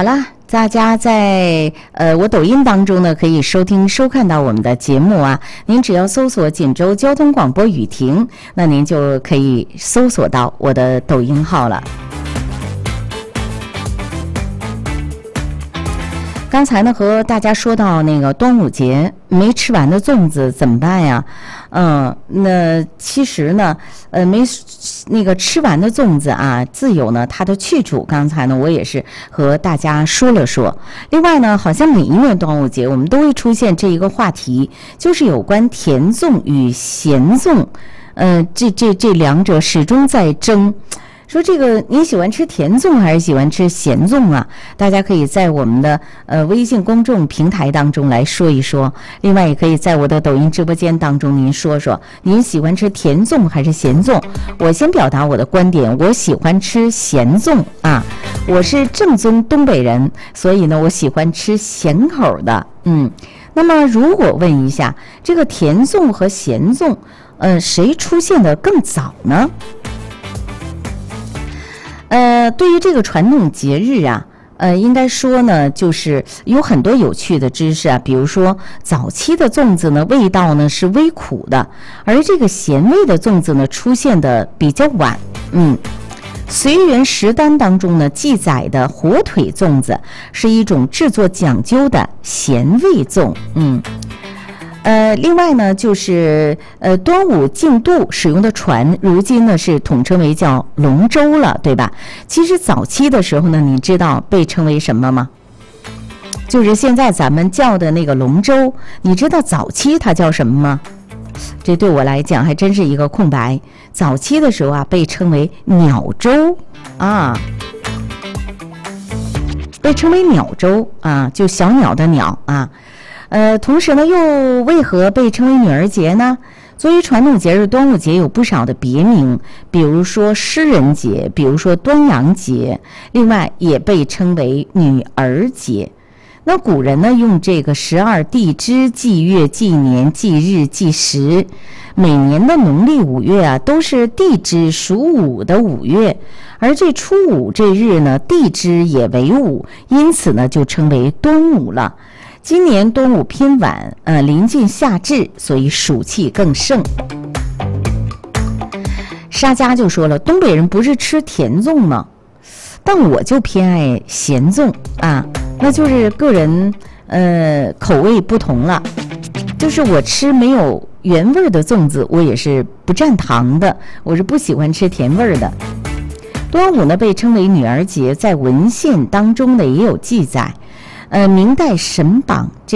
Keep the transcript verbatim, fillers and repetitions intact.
好了，大家在呃我抖音当中呢可以收听收看到我们的节目啊，您只要搜索锦州交通广播雨婷，那您就可以搜索到我的抖音号了。刚才呢和大家说到那个端午节没吃完的粽子怎么办呀？嗯，那其实呢，呃，没那个吃完的粽子啊，自有呢它的去处。刚才呢我也是和大家说了说。另外呢，好像每一年端午节我们都会出现这一个话题，就是有关甜粽与咸粽，呃，这这这两者始终在争。说这个你喜欢吃甜粽还是喜欢吃咸粽啊？大家可以在我们的呃微信公众平台当中来说一说，另外也可以在我的抖音直播间当中您说说您喜欢吃甜粽还是咸粽。我先表达我的观点，我喜欢吃咸粽啊，我是正宗东北人，所以呢我喜欢吃咸口的。嗯，那么如果问一下这个甜粽和咸粽，呃谁出现的更早呢？呃，对于这个传统节日啊，呃，应该说呢，就是有很多有趣的知识啊，比如说早期的粽子呢，味道呢是微苦的，而这个咸味的粽子呢出现的比较晚。嗯，随园食单当中呢记载的火腿粽子是一种制作讲究的咸味粽。嗯。呃，另外呢，就是呃，端午竞渡使用的船，如今呢是统称为叫龙舟了，对吧？其实早期的时候呢，你知道被称为什么吗？就是现在咱们叫的那个龙舟，你知道早期它叫什么吗？这对我来讲还真是一个空白。早期的时候啊，被称为鸟舟啊，被称为鸟舟啊，就小鸟的鸟啊。呃，同时呢，又为何被称为女儿节呢？作为传统节日，端午节有不少的别名，比如说诗人节，比如说端阳节，另外也被称为女儿节。那古人呢，用这个十二地支纪月纪年纪日纪时，每年的农历五月啊，都是地支属午的五月，而这初五这日呢，地支也为午，因此呢，就称为端午了。今年端午偏晚，呃，临近夏至，所以暑气更盛。沙家就说了，东北人不是吃甜粽吗？但我就偏爱咸粽啊，那就是个人呃口味不同了。就是我吃没有原味的粽子，我也是不蘸糖的，我是不喜欢吃甜味的。端午呢被称为女儿节，在文献当中呢也有记载。呃，明代沈榜这